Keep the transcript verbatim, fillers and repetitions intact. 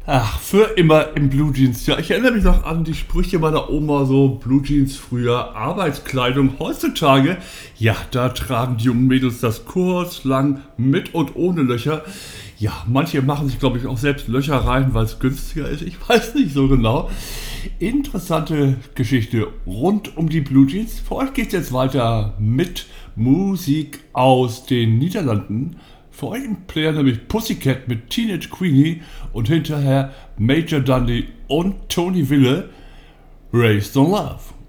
Ach, für immer im Blue Jeans. Ja, ich erinnere mich noch an die Sprüche meiner Oma, so Blue Jeans früher, Arbeitskleidung heutzutage. Ja, da tragen die jungen Mädels das kurz, lang, mit und ohne Löcher. Ja, manche machen sich, glaube ich, auch selbst Löcher rein, weil es günstiger ist. Ich weiß nicht so genau. Interessante Geschichte rund um die Blue Jeans. Für euch geht es jetzt weiter mit Musik aus den Niederlanden. Für euch ein Player nämlich Pussycat mit Teenage Queenie und hinterher Major Dundee und Tony Wille, Raised on Love.